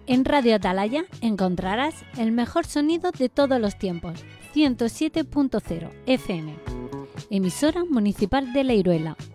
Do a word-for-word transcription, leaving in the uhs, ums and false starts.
En Radio Atalaya encontrarás el mejor sonido de todos los tiempos, ciento siete punto cero F M, emisora municipal de La Iruela.